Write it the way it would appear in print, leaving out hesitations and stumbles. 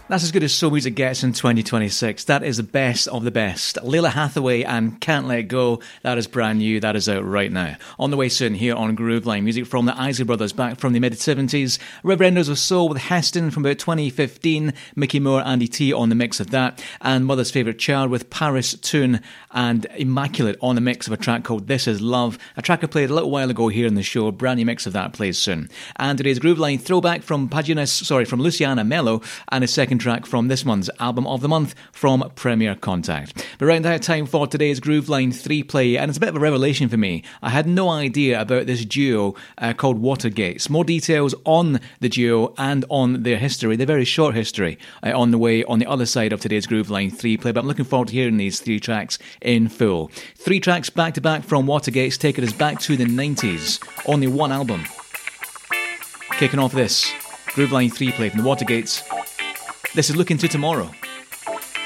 That's as good as soul music gets in 2026. That is the best of the best. Layla Hathaway and Can't Let Go. That is brand new. That is out right now. On the way soon here on Grooveline. Music from the Isley Brothers back from the mid-70s. Reverendos of Soul with Heston from about 2015. Mickey Moore, Andy T on the mix of that. And Mother's Favourite Child with Paris Tune and Immaculate on the mix of a track called This Is Love. A track I played a little while ago here in the show. Brand new mix of that plays soon. And today's Grooveline throwback from from Luciana Mello, and a second track from this month's Album of the Month from Premier Contact. But right now, time for today's Grooveline 3-play, and it's a bit of a revelation for me. I had no idea about this duo called Watergates. More details on the duo and on their history, their very short history, on the way on the other side of today's Grooveline 3-play, but I'm looking forward to hearing these three tracks in full. Three tracks back-to-back from Watergates, taking us back to the 90s. Only one album. Kicking off this Grooveline 3-play from the Watergates. This is Look Into Tomorrow.